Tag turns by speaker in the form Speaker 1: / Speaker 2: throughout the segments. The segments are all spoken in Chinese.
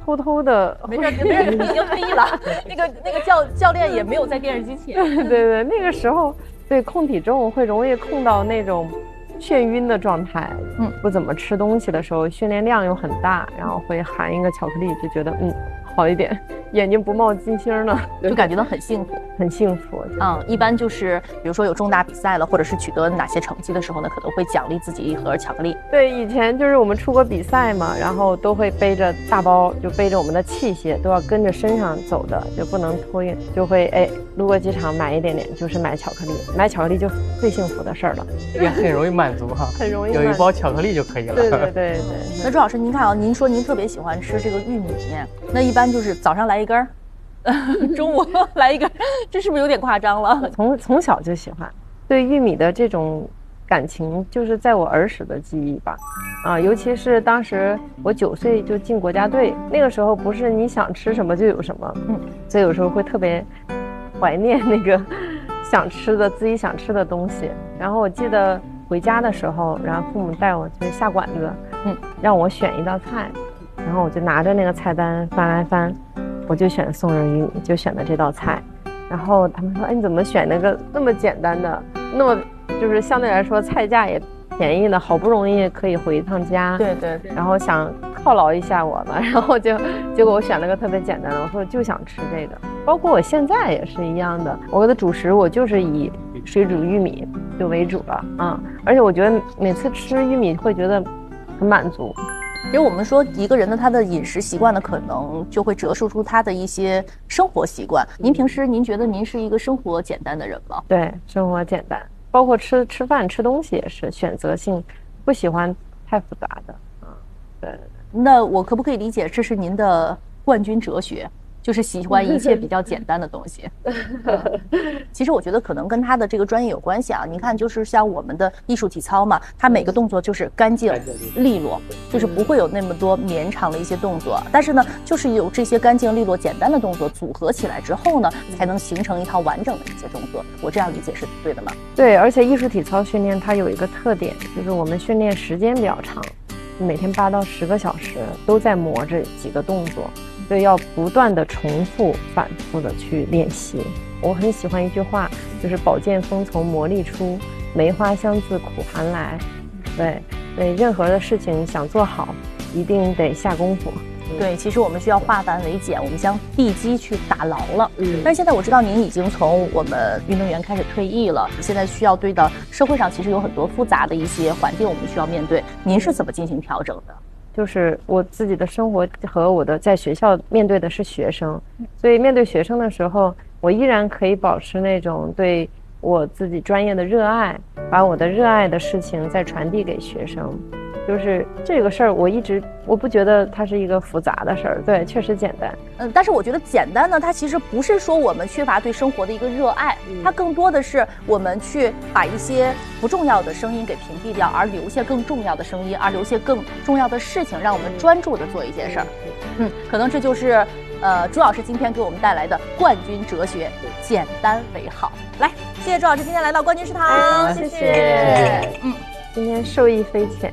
Speaker 1: 偷偷的，
Speaker 2: 没事，你已经退役了。那个教练也没有在电视机前。
Speaker 1: 对，那个时候对控体重会容易控到那种眩晕的状态。不怎么吃东西的时候，训练量又很大，然后会含一个巧克力，就觉得好一点，眼睛不冒金星了，
Speaker 2: 就感觉到很幸福，
Speaker 1: 很幸福。
Speaker 2: 一般就是比如说有重大比赛了，或者是取得哪些成绩的时候呢，可能会奖励自己一盒巧克力。
Speaker 1: 对，以前就是我们出国比赛嘛，然后都会背着大包，就背着我们的器械，都要跟着身上走的，就不能托运，就会路过机场买一点点，就是买巧克力，买巧克力就最幸福的事儿了，
Speaker 3: 也很容易满足哈，
Speaker 1: 很容易
Speaker 3: 有一包巧克力就可以了。
Speaker 1: 对。
Speaker 2: 那朱老师，您看啊，您说您特别喜欢吃这个玉米，那一般就是早上来一根儿，中午来一根，这是不是有点夸张了？
Speaker 1: 从小就喜欢，对玉米的这种感情，就是在我儿时的记忆吧。尤其是当时我9岁就进国家队，那个时候不是你想吃什么就有什么，所以有时候会特别怀念那个自己想吃的东西。然后我记得回家的时候，然后父母带我去下馆子，让我选一道菜，然后我就拿着那个菜单翻来翻，我就选松仁玉米，就选的这道菜。然后他们说：“你怎么选那个那么简单的，那么就是相对来说菜价也便宜的，好不容易可以回一趟家。”
Speaker 2: 对。
Speaker 1: 然后想犒劳一下我嘛，然后结果我选了个特别简单的，我说就想吃这个。包括我现在也是一样的，我的主食我就是以水煮玉米就为主了而且我觉得每次吃玉米会觉得很满足。
Speaker 2: 其实我们说一个人的他的饮食习惯呢，可能就会折射出他的一些生活习惯。您平时您觉得您是一个生活简单的人吗？
Speaker 1: 对，生活简单，包括吃饭吃东西也是选择性，不喜欢太复杂的对。
Speaker 2: 那我可不可以理解这是您的冠军哲学？就是喜欢一切比较简单的东西。其实我觉得可能跟他的这个专业有关系啊。你看，就是像我们的艺术体操嘛，它每个动作就是干净利落，就是不会有那么多绵长的一些动作。但是呢，就是有这些干净利落、简单的动作组合起来之后呢，才能形成一套完整的一些动作。我这样理解是对的吗？
Speaker 1: 对，而且艺术体操训练它有一个特点，就是我们训练时间比较长，每天8到10个小时都在磨这几个动作。所以要不断的重复反复的去练习。我很喜欢一句话，就是宝剑锋从磨砺出，梅花香自苦寒来。对，任何的事情想做好一定得下功夫。
Speaker 2: 对，其实我们需要化繁为简，我们将地基去打牢了。但是现在我知道您已经从我们运动员开始退役了，现在需要对的社会上其实有很多复杂的一些环境我们需要面对，您是怎么进行调整的？
Speaker 1: 就是我自己的生活和我的在学校面对的是学生，所以面对学生的时候，我依然可以保持那种对我自己专业的热爱，把我的热爱的事情再传递给学生。就是这个事儿，我不觉得它是一个复杂的事儿，对，确实简单。
Speaker 2: 但是我觉得简单呢，它其实不是说我们缺乏对生活的一个热爱，它更多的是我们去把一些不重要的声音给屏蔽掉，而留下更重要的声音，而留下更重要的事情，让我们专注的做一件事儿。可能这就是朱老师今天给我们带来的冠军哲学：简单为好。来，谢谢朱老师今天来到冠军食堂，谢谢。
Speaker 1: 今天受益匪浅。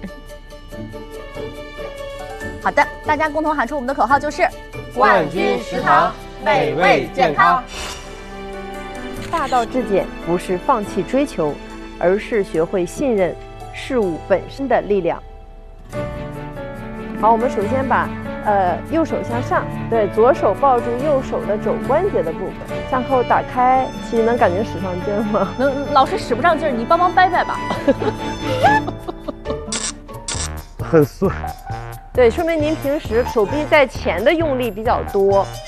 Speaker 2: 好的，大家共同喊出我们的口号，就是
Speaker 3: 冠军食堂，美味健康。
Speaker 1: 大道至简不是放弃追求，而是学会信任事物本身的力量。好，我们首先把右手向上，对，左手抱住右手的肘关节的部分，向后打开。其实能感觉使上劲吗？
Speaker 2: 老师使不上劲儿，你帮忙掰掰吧。
Speaker 3: 很酸。
Speaker 1: 对，说明您平时手臂在前的用力比较多，